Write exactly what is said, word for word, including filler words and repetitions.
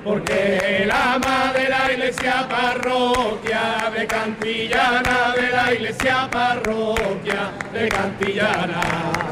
porque el ama de la iglesia parroquia de Cantillana, de la iglesia parroquia de Cantillana.